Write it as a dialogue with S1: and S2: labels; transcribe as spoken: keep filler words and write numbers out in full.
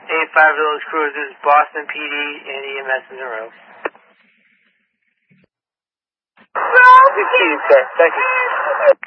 S1: eight five Village Cruisers, Boston P D, and E M S in the room.
S2: Bro,
S1: sixteen, sir. Thank you.